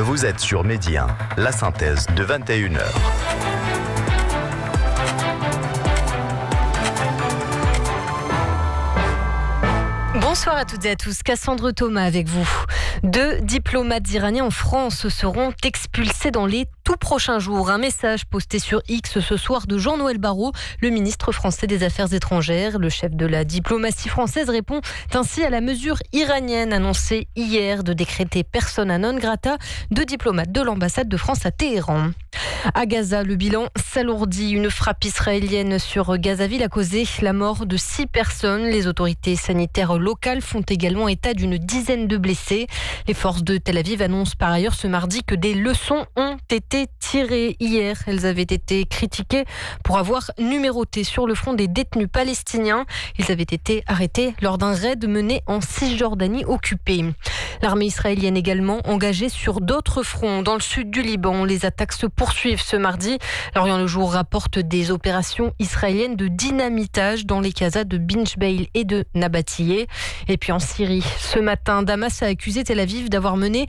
Vous êtes sur Midi 1, la synthèse de 21h. Bonsoir à toutes et à tous, Cassandre Thomas avec vous. 2 diplomates iraniens en France seront expulsés dans les tout prochains jours. Un message posté sur X ce soir de Jean-Noël Barrot, le ministre français des Affaires étrangères. Le chef de la diplomatie française répond ainsi à la mesure iranienne annoncée hier de décréter persona non grata 2 diplomates de l'ambassade de France à Téhéran. À Gaza, le bilan s'alourdit. Une frappe israélienne sur Gazaville a causé la mort de 6 personnes. Les autorités sanitaires locales font également état d'une dizaine de blessés. Les forces de Tel Aviv annoncent par ailleurs ce mardi que des leçons ont été tirées. Hier, elles avaient été critiquées pour avoir numéroté sur le front des détenus palestiniens. Ils avaient été arrêtés lors d'un raid mené en Cisjordanie occupée. L'armée israélienne également engagée sur d'autres fronts. Dans le sud du Liban, les attaques se poursuivent ce mardi. L'Orient le Jour rapporte des opérations israéliennes de dynamitage dans les casas de Binjbeil et de Nabatiyeh. Et puis en Syrie, ce matin, Damas a accusé Tel Aviv d'avoir mené